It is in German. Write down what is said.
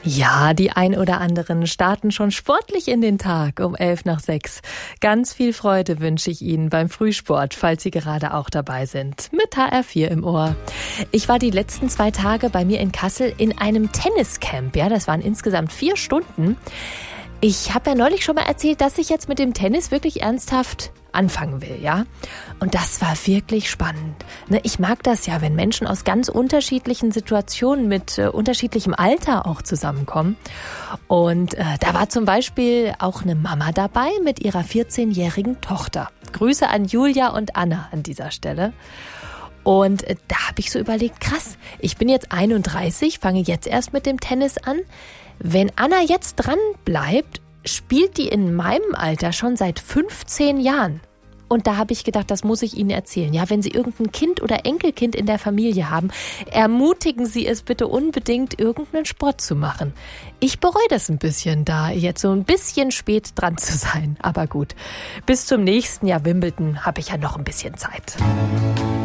Ja, die ein oder anderen starten schon sportlich in den Tag um 5:11. Ganz viel Freude wünsche ich Ihnen beim Frühsport, falls Sie gerade auch dabei sind, mit HR4 im Ohr. Ich war die letzten 2 Tage bei mir in Kassel in einem Tenniscamp. Ja, das waren insgesamt 4 Stunden. Ich habe ja neulich schon mal erzählt, dass ich jetzt mit dem Tennis wirklich ernsthaft anfangen will, ja. Und das war wirklich spannend. Ich mag das ja, wenn Menschen aus ganz unterschiedlichen Situationen mit unterschiedlichem Alter auch zusammenkommen. Und da war zum Beispiel auch eine Mama dabei mit ihrer 14-jährigen Tochter. Grüße an Julia und Anna an dieser Stelle. Und da habe ich so überlegt, krass, ich bin jetzt 31, fange jetzt erst mit dem Tennis an. Wenn Anna jetzt dran bleibt, spielt die in meinem Alter schon seit 15 Jahren. Und da habe ich gedacht, das muss ich Ihnen erzählen. Ja, wenn Sie irgendein Kind oder Enkelkind in der Familie haben, ermutigen Sie es bitte unbedingt, irgendeinen Sport zu machen. Ich bereue das ein bisschen, da jetzt so ein bisschen spät dran zu sein. Aber gut, bis zum nächsten Jahr Wimbledon habe ich ja noch ein bisschen Zeit.